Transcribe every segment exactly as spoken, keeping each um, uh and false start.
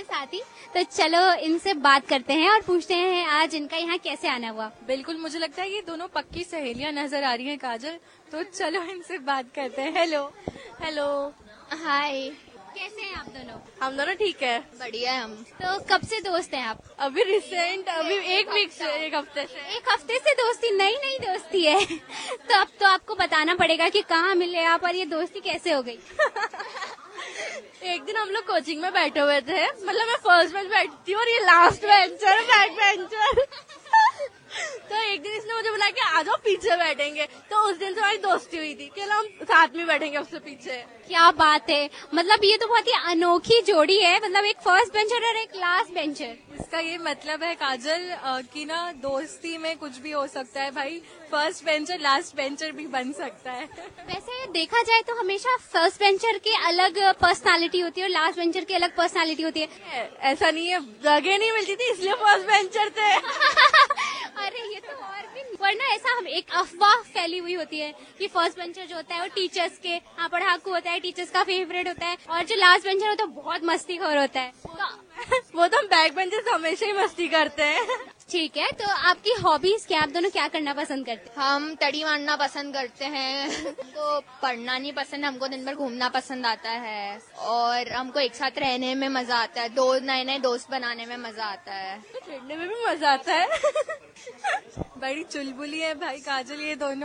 हैं साथ ही, तो चलो इनसे बात करते हैं और पूछते हैं आज इनका यहाँ कैसे आना हुआ। बिल्कुल, मुझे लगता है ये दोनों पक्की सहेलियां नजर आ रही हैं काजल, तो चलो इनसे बात करते हैं। हेलो। हेलो। हाय, कैसे हैं आप दोनों? हम दोनों ठीक है। बढ़िया है हम। तो कब से दोस्त हैं आप? अभी रिसेंट अभी एक वीक से, एक हफ्ते से। एक हफ्ते से दोस्ती, नई नई दोस्ती है। तो अब तो आपको बताना पड़ेगा कि कहाँ मिले आप और ये दोस्ती कैसे हो गई। एक दिन हम लोग कोचिंग में बैठे हुए थे, मतलब मैं फर्स्ट बेंच बैठती हूँ और ये लास्ट बेंचर बैक बेंचर। तो एक दिन इसने मुझे बोला कि आ जाओ पीछे बैठेंगे, तो उस दिन से हमारी दोस्ती हुई थी कि हम साथ में बैठेंगे उससे पीछे। क्या बात है, मतलब ये तो बहुत ही अनोखी जोड़ी है, मतलब एक फर्स्ट बेंचर और एक लास्ट बेंचर। इसका ये मतलब है काजल अ, कि ना दोस्ती में कुछ भी हो सकता है भाई, फर्स्ट बेंचर लास्ट बेंचर भी बन सकता है। वैसे देखा जाए तो हमेशा फर्स्ट बेंचर की अलग पर्सनालिटी होती है और लास्ट बेंचर की अलग पर्सनालिटी होती है। ऐसा नहीं है, जगह नहीं मिलती थी इसलिए फर्स्ट बेंचर थे। अरे ये तो और भी, वरना ऐसा हम एक अफवाह फैली हुई होती है कि फर्स्ट बेंचर जो होता है वो टीचर्स के हाँ पढ़ाकू होता है, टीचर्स का फेवरेट होता है, और जो लास्ट बेंचर होता है बहुत मस्तीखोर होता है। तो वो तो हम बैक बेंचर हमेशा ही मस्ती करते हैं। ठीक है, तो आपकी हॉबीज क्या, आप दोनों क्या करना पसंद करते हैं? हम तड़ी मारना पसंद करते हैं। हमको पढ़ना नहीं पसंद, हमको दिन भर घूमना पसंद आता है और हमको एक साथ रहने में मजा आता है, दो नए नए दोस्त बनाने में मजा आता है, खेलने में भी मजा आता है। बड़ी चुलबुली है भाई काजल ये दोनों।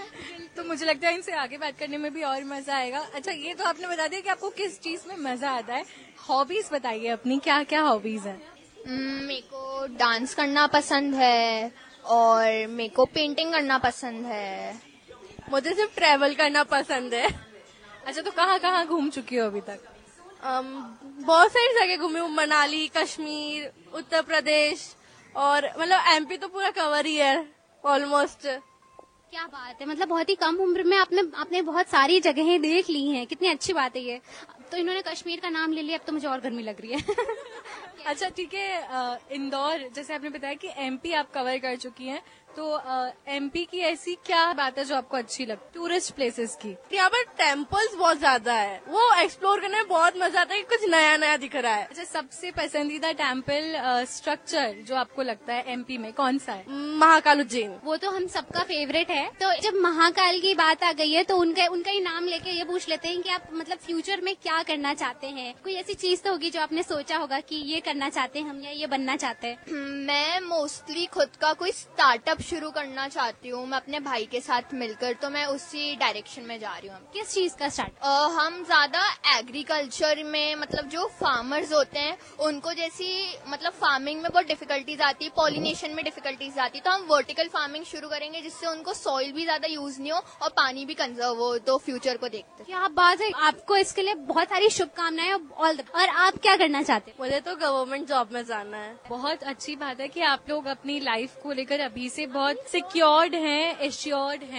तो मुझे लगता है इनसे आगे बात करने में भी और मजा आएगा। अच्छा, ये तो आपने बता दिया कि आपको किस चीज में मजा आता है, हॉबीज बताइए अपनी, क्या क्या हॉबीज है? मेरे को डांस करना पसंद है और मेरे को पेंटिंग करना पसंद है। मुझे सिर्फ ट्रैवल करना पसंद है। अच्छा, तो कहाँ कहाँ घूम चुकी हो अभी तक? um, बहुत सारी जगह घूमी हूँ, मनाली, कश्मीर, उत्तर प्रदेश, और मतलब एमपी तो पूरा कवर ही है ऑलमोस्ट। क्या बात है, मतलब बहुत ही कम उम्र में आपने आपने बहुत सारी जगहें देख ली हैं, कितनी अच्छी बात है ये। तो इन्होंने कश्मीर का नाम ले लिया, अब तो मुझे और गर्मी लग रही है। अच्छा ठीक है, अ, इंदौर, जैसे आपने बताया कि एमपी आप कवर कर चुकी हैं, तो एमपी की ऐसी क्या बात है जो आपको अच्छी लगती, टूरिस्ट प्लेसेस की? यहाँ पर टेम्पल्स बहुत ज्यादा है, वो एक्सप्लोर करने में बहुत मजा आता है, कुछ नया नया दिख रहा है। अच्छा, सबसे पसंदीदा टेम्पल स्ट्रक्चर जो आपको लगता है एमपी में कौन सा है? महाकाल उज्जैन। वो तो हम सबका फेवरेट है। तो जब महाकाल की बात आ गई है तो उनका उनका ही नाम लेके ये पूछ लेते हैं कि आप मतलब फ्यूचर में क्या करना चाहते हैं? कोई ऐसी चीज तो होगी जो आपने सोचा होगा कि ये करना चाहते हैं हम या ये बनना चाहते हैं। मैं मोस्टली खुद का कोई स्टार्टअप शुरू करना चाहती हूँ, मैं अपने भाई के साथ मिलकर, तो मैं उसी डायरेक्शन में जा रही हूँ। किस चीज का स्टार्ट? हम ज्यादा एग्रीकल्चर में, मतलब जो फार्मर्स होते हैं उनको जैसी मतलब फार्मिंग में बहुत डिफिकल्टीज आती है, पॉलिनेशन में डिफिकल्टीज आती है, तो हम वर्टिकल फार्मिंग शुरू करेंगे जिससे उनको सॉइल भी ज्यादा यूज नहीं हो और पानी भी कंजर्व हो। तो फ्यूचर को देखते हैं। क्या बात है, आपको इसके लिए बहुत सारी शुभकामनाएं। ऑल द और आप क्या करना चाहते हैं? मुझे तो गवर्नमेंट जॉब में जाना है। बहुत अच्छी बात है कि आप लोग अपनी लाइफ को लेकर अभी से बहुत सिक्योर्ड हैं, एश्योर्ड हैं।